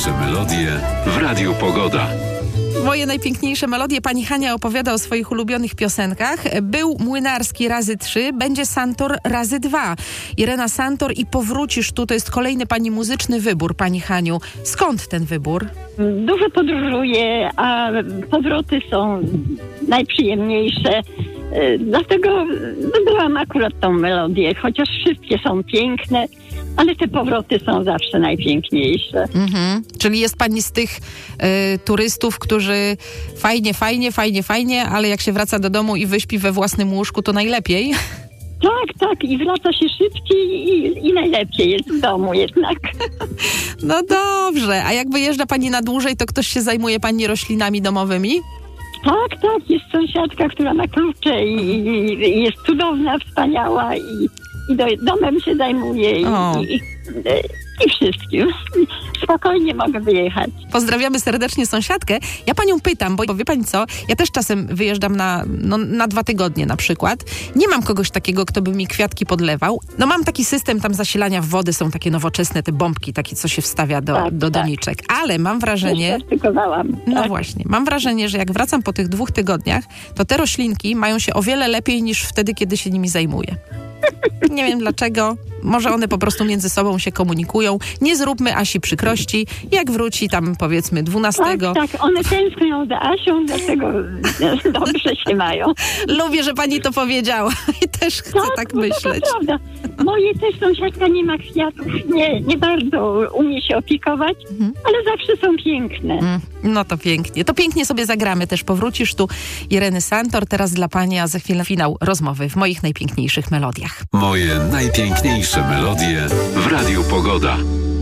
najpiękniejsze melodie w Radiu Pogoda. Moje najpiękniejsze melodie. Pani Hania opowiada o swoich ulubionych piosenkach. Był Młynarski razy 3, będzie Santor razy 2. Irena Santor i Powrócisz tu to jest kolejny pani muzyczny wybór, pani Haniu. Skąd ten wybór? Dużo podróżuję, a powroty są najprzyjemniejsze. Dlatego wybrałam akurat tą melodię, chociaż wszystkie są piękne, ale te powroty są zawsze najpiękniejsze. Czyli jest pani z tych turystów, którzy fajnie, ale jak się wraca do domu i wyśpi we własnym łóżku, to najlepiej? Tak, i wraca się szybciej i najlepiej jest w domu jednak. No dobrze, a jak wyjeżdża pani na dłużej, to ktoś się zajmuje pani roślinami domowymi? Tak, jest sąsiadka, która ma klucze i jest cudowna, wspaniała i domem się zajmuje i wszystkim. Spokojnie mogę wyjechać. Pozdrawiamy serdecznie sąsiadkę. Ja panią pytam, bo wie pani co, ja też czasem wyjeżdżam na 2 tygodnie na przykład. Nie mam kogoś takiego, kto by mi kwiatki podlewał. No mam taki system tam zasilania wody, są takie nowoczesne te bombki, takie co się wstawia do doniczek. Ale mam wrażenie... No właśnie, mam wrażenie, że jak wracam po tych 2 tygodniach, to te roślinki mają się o wiele lepiej niż wtedy, kiedy się nimi zajmuję. Nie wiem dlaczego. Może one po prostu między sobą się komunikują. Nie zróbmy Asi przykrości. Jak wróci tam powiedzmy 12. Tak, one tęsknią za Asią, dlatego dobrze się mają. Lubię, że pani to powiedziała i też chcę tak myśleć. To prawda. Moje też sąsiadka nie ma kwiatów, nie bardzo umie się opiekować, ale zawsze są piękne. No to pięknie. To pięknie sobie zagramy też. Powrócisz tu Ireny Santor. Teraz dla pani, a za chwilę finał rozmowy w moich najpiękniejszych melodiach. Moje najpiękniejsze melodie w Radiu Pogoda.